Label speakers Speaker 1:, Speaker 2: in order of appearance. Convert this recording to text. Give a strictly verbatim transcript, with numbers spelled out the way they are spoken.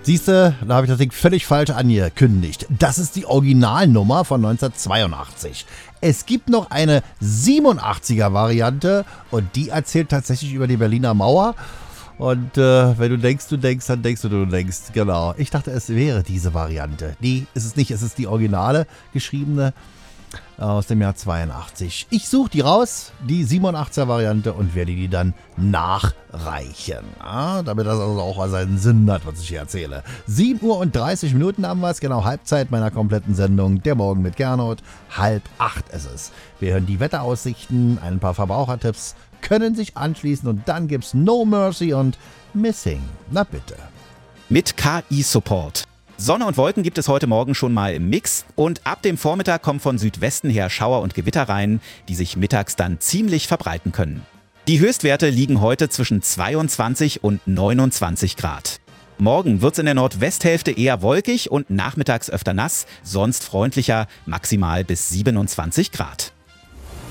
Speaker 1: Siehst du, da habe ich das Ding völlig falsch angekündigt. Das ist die Originalnummer von neunzehnhundertzweiundachtzig. Es gibt noch eine siebenundachtziger-Variante und die erzählt tatsächlich über die Berliner Mauer. Und äh, wenn du denkst, du denkst, dann denkst du, du denkst. Genau. Ich dachte, es wäre diese Variante. Nee, ist es nicht. Es ist die originale geschriebene aus dem Jahr zweiundachtzig. Ich suche die raus, die siebenundachtziger-Variante, und werde die dann nachreichen. Ja, damit das also auch seinen Sinn hat, was ich hier erzähle. sieben Uhr und dreißig Minuten haben wir es, genau Halbzeit meiner kompletten Sendung. Der Morgen mit Gernot. Halb acht ist es. Wir hören die Wetteraussichten, ein paar Verbrauchertipps, können sich anschließen und dann gibt's No Mercy und Missing. Na bitte.
Speaker 2: Mit K I-Support. Sonne und Wolken gibt es heute Morgen schon mal im Mix und ab dem Vormittag kommen von Südwesten her Schauer und Gewitter rein, die sich mittags dann ziemlich verbreiten können. Die Höchstwerte liegen heute zwischen zweiundzwanzig und neunundzwanzig Grad. Morgen wird es in der Nordwesthälfte eher wolkig und nachmittags öfter nass, sonst freundlicher, maximal bis siebenundzwanzig Grad.